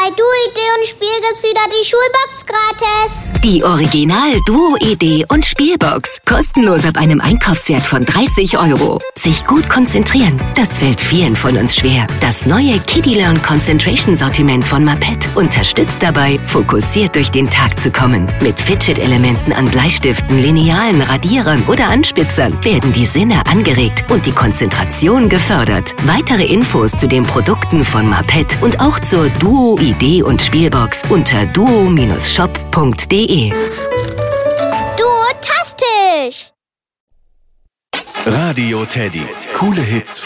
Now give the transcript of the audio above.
Bei Duo-Idee und Spiel gibt's wieder die Schulbox gratis. Die Original Duo-Idee und Spielbox. Kostenlos ab einem Einkaufswert von 30 €. Sich gut konzentrieren, das fällt vielen von uns schwer. Das neue Kiddie Learn Concentration Sortiment von Maped unterstützt dabei, fokussiert durch den Tag zu kommen. Mit Fidget-Elementen an Bleistiften, Linealen, Radierern oder Anspitzern werden die Sinne angeregt und die Konzentration gefördert. Weitere Infos zu den Produkten von Maped und auch zur Duo-Idee und Spielbox unter duo-shop.de. Duotastisch! Radio Teddy. Coole Hits